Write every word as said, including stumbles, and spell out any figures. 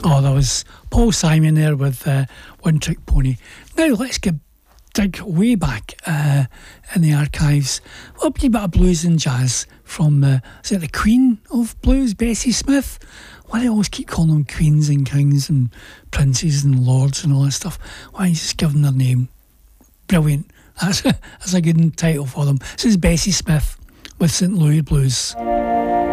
Oh, there was Paul Simon there with uh, One Trick Pony. Now let's get dig way back uh, in the archives. A wee bit of blues and jazz from the, is it the Queen of Blues, Bessie Smith? Why do I always keep calling them queens and kings and princes and lords and all that stuff? Why don't you just give them their name? Brilliant. That's, that's a good title for them. This is Bessie Smith with Saint Louis Blues.